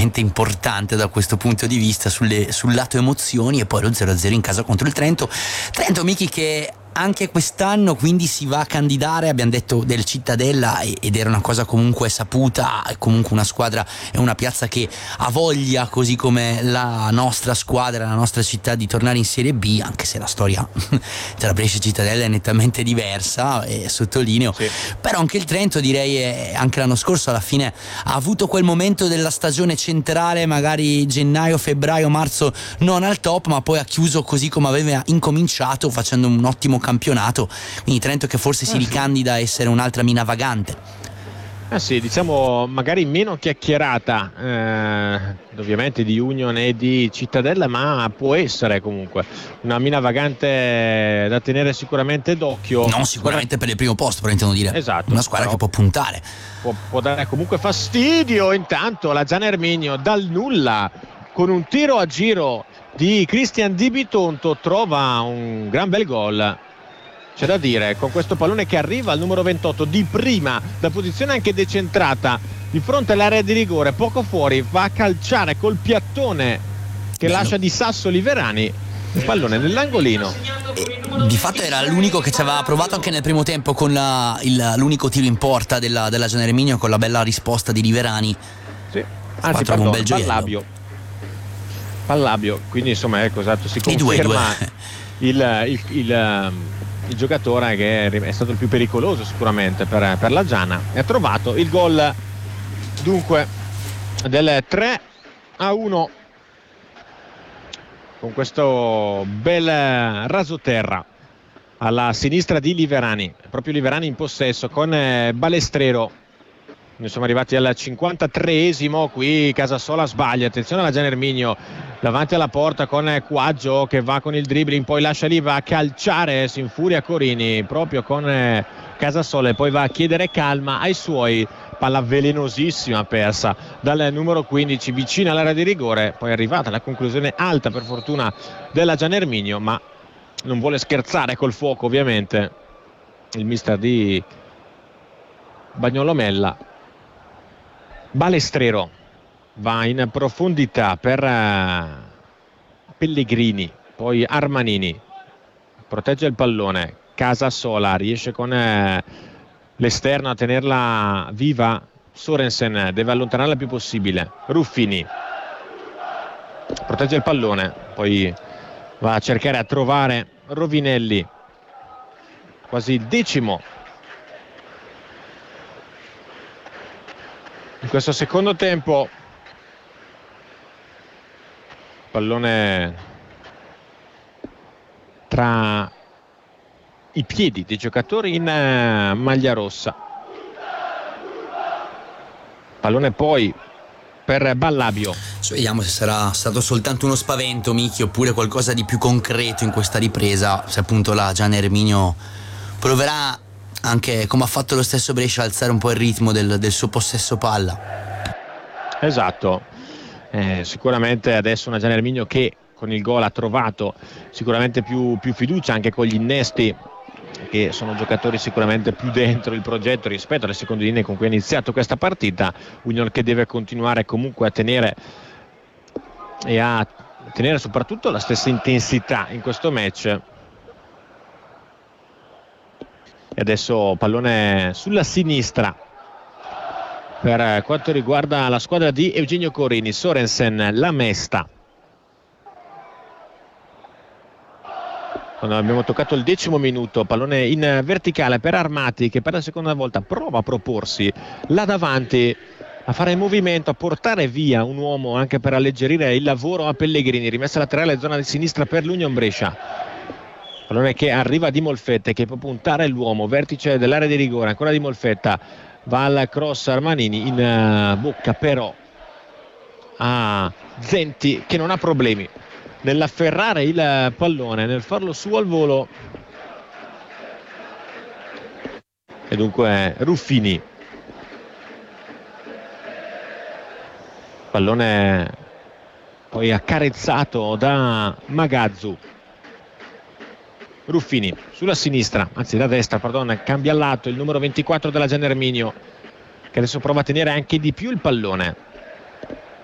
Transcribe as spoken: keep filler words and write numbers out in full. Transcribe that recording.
veramente importante da questo punto di vista sulle, sul lato emozioni. E poi lo zero a zero in casa contro il Trento Trento Michi, che anche quest'anno quindi si va a candidare, abbiamo detto, del Cittadella, ed era una cosa comunque saputa, è comunque una squadra, è una piazza che ha voglia, così come la nostra squadra, la nostra città, di tornare in Serie B, anche se la storia tra Brescia e Cittadella è nettamente diversa, e sottolineo, sì. Però anche il Trento, direi, è, anche l'anno scorso alla fine ha avuto quel momento della stagione centrale, magari gennaio, febbraio, marzo non al top, ma poi ha chiuso così come aveva incominciato, facendo un ottimo campionato. Quindi Trento che forse si ricandida a essere un'altra mina vagante. Eh sì, diciamo magari meno chiacchierata eh, ovviamente di Union e di Cittadella, ma può essere comunque una mina vagante da tenere sicuramente d'occhio. Non sicuramente per il primo posto, però intendo dire, esatto, una squadra che può puntare. Può, può dare comunque fastidio. Intanto la Gian Erminio dal nulla, con un tiro a giro di Cristian Di Bitonto, trova un gran bel gol. C'è da dire, con questo pallone che arriva al numero ventotto, di prima, da posizione anche decentrata, di fronte all'area di rigore, poco fuori, va a calciare col piattone che Bello. lascia di sasso Liverani il pallone nell'angolino. E di fatto era l'unico che ci aveva provato anche nel primo tempo, con la, il, l'unico tiro in porta della, della Gian Erminio, con la bella risposta di Liverani. Sì, anzi, pardon, un bel Pallabio. Pallabio, quindi insomma, ecco, esatto, si conferma il, il, il il giocatore che è stato il più pericoloso sicuramente per, per la Giana, e ha trovato il gol dunque del tre a uno con questo bel rasoterra alla sinistra di Liverani, proprio Liverani in possesso con Balestrero. Noi siamo arrivati al cinquantatreesimo, qui Casasola sbaglia, attenzione alla Gian Erminio davanti alla porta con Quaggio che va con il dribbling, poi lascia lì, va a calciare, si infuria Corini proprio con Casasola e poi va a chiedere calma ai suoi. Palla velenosissima persa dal numero quindici vicino all'area di rigore, poi è arrivata la conclusione alta per fortuna della Gian Erminio, ma non vuole scherzare col fuoco ovviamente il mister di Bagnolomella. Balestrero va in profondità per uh, Pellegrini, poi Armanini protegge il pallone, Casasola riesce con uh, l'esterno a tenerla viva, Sorensen deve allontanarla il più possibile, Ruffini protegge il pallone, poi va a cercare a trovare Rovinelli, quasi il decimo in questo secondo tempo. Pallone tra i piedi dei giocatori in uh, maglia rossa, pallone poi per Ballabio. Vediamo se sarà stato soltanto uno spavento, Michi, oppure qualcosa di più concreto in questa ripresa, se appunto la Gian Erminio proverà, anche come ha fatto lo stesso Brescia, alzare un po' il ritmo del, del suo possesso palla. Esatto, eh, sicuramente adesso una Gian Erminio che con il gol ha trovato sicuramente più, più fiducia, anche con gli innesti che sono giocatori sicuramente più dentro il progetto rispetto alle seconde linee con cui ha iniziato questa partita. Union che deve continuare comunque a tenere e a tenere soprattutto la stessa intensità in questo match. E adesso pallone sulla sinistra per quanto riguarda la squadra di Eugenio Corini. Sorensen, la Mesta. Quando abbiamo toccato il decimo minuto, pallone in verticale per Armati che per la seconda volta prova a proporsi là davanti, a fare il movimento, a portare via un uomo anche per alleggerire il lavoro a Pellegrini. Rimessa laterale, zona di sinistra per l'Union Brescia. Pallone che arriva di Molfetta, che può puntare l'uomo, vertice dell'area di rigore, ancora di Molfetta, va al cross Armanini, in uh, bocca però a Zenti che non ha problemi nell'afferrare il pallone, nel farlo su al volo. E dunque Ruffini, pallone poi accarezzato da Magazzu. Ruffini sulla sinistra, anzi da destra, pardon, cambia lato il numero ventiquattro della Gian Erminio, che adesso prova a tenere anche di più il pallone.